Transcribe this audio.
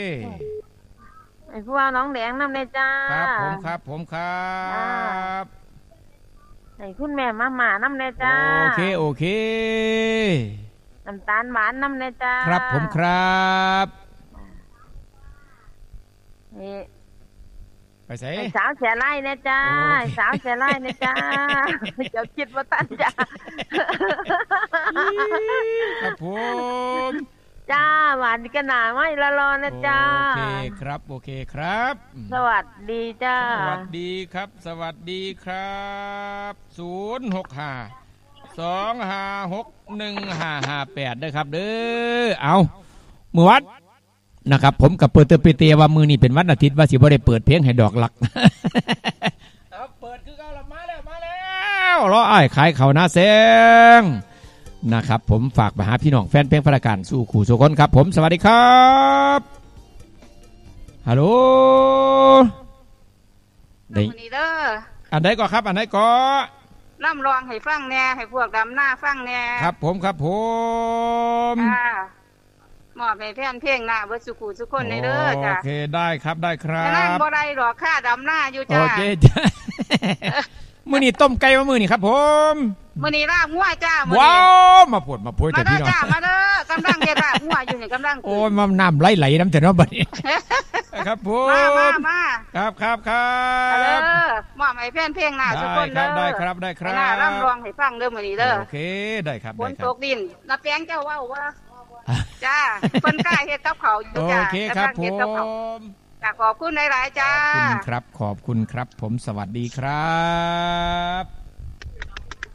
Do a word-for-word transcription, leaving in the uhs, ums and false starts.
ไอ้ผู้ว่าน้องแดงน้ำในจ้าครับผมครับผมครับไอ้คุณแม่มาหมาน้ำในจ้าโอเคโอเคน้ำตาลหวานน้ำในจ้าครับผมครับนี่ไปใส่สาวแฉไล่นะจ้าสาวแฉไล่นะจ้าเจ้าคิดว่าตั้นจ้าครับผมจ้าหวานกันหนาไม่ละรอนะจ้าโอเคครับโอเคครับสวัสดีจ้าสวัสดีครับสวัสดีครับศูนย์หกห้าสองห้าหกหนึ่งห้าห้าแปดด้วยครับเด้อเอามือวัดนะครับผมกับเปิดเตอร์เปเตียว่ามือนี่เป็นวันอาทิตย์ว่าสิบ่ได้เปิดเพลงให้ดอกหลักเอาเปิดคือเก่าละมาแล้วมาแล้วรออ้ายขายเขาหน้าแซงนะครับผมฝากไปหาพี่น้องแฟนเพลงพระการสู้ขู่สุคนครับผมสวัสดีครับฮัลโหลนี่เด้ออันไหนก็ครับอันไหนก็ล่ำรองให้ฟังแน่ให้พวกดำหน้าฟังแน่ครับผมครับผมมอบให้แฟนเพลงหน้าเบิดสุขุสุคนในเด้อจ้ะโอเคได้ครับได้ครับนั่งบ่ได้หรอกค่าดำหน้าอยู่จ้ะโอเคจ้ะมื้อนี้ต้มไก่มามื้อนี้ครับผมมื้อนี้ลาบงัวจ้ามื้อนี้ว้าวมาปวดมาโพยแต่พี่น้องมาเด้อจ้ามาเด้อกำลังเฮ็ดลาบงัวอยู่นี่กำลังโอ้ยมันน้ำไหลๆน้ำแต่เนาะบัดนี้ครับผมมามามาครับครับครับเด้อมอบให้แฟนเพลงหน้าสุคนเด้อได้ครับได้ครับหน้าล่ำรองให้ฟังเด้อมื้อนี้เด้อโอเคได้ครับฝนตกดินน้าแป้งเจ้าเว้าว่าจ้าเพิ่นกล้าเฮ็ดกับเขาอยู่จ้าโอเคครับผมขอบคุณหลายๆจ้าขอบคุณครับขอบคุณครับผมสวัสดีครับ